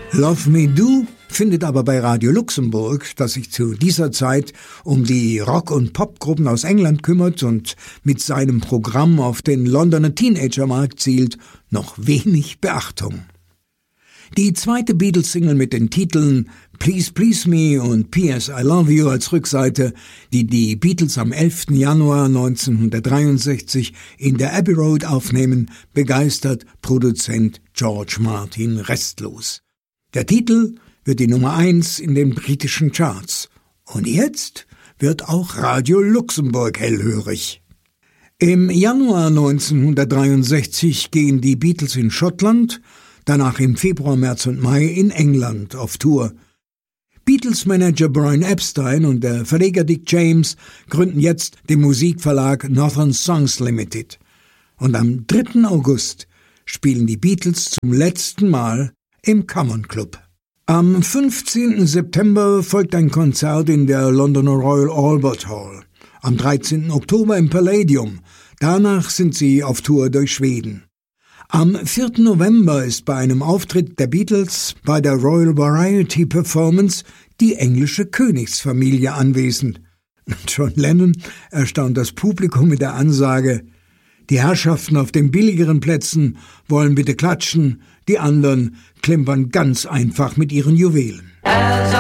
Love Me Do findet aber bei Radio Luxemburg, das sich zu dieser Zeit um die Rock- und Popgruppen aus England kümmert und mit seinem Programm auf den Londoner Teenagermarkt zielt, noch wenig Beachtung. Die zweite Beatles-Single mit den Titeln Please Please Me und P.S. I Love You als Rückseite, die die Beatles am 11. Januar 1963 in der Abbey Road aufnehmen, begeistert Produzent George Martin restlos. Der Titel wird die Nummer 1 in den britischen Charts. Und jetzt wird auch Radio Luxemburg hellhörig. Im Januar 1963 gehen die Beatles in Schottland, danach im Februar, März und Mai in England auf Tour. Beatles-Manager Brian Epstein und der Verleger Dick James gründen jetzt den Musikverlag Northern Songs Limited. Und am 3. August spielen die Beatles zum letzten Mal im Common Club. Am 15. September folgt ein Konzert in der Londoner Royal Albert Hall. Am 13. Oktober im Palladium. Danach sind sie auf Tour durch Schweden. Am 4. November ist bei einem Auftritt der Beatles bei der Royal Variety Performance die englische Königsfamilie anwesend. John Lennon erstaunt das Publikum mit der Ansage: Die Herrschaften auf den billigeren Plätzen wollen bitte klatschen, die anderen klimpern ganz einfach mit ihren Juwelen.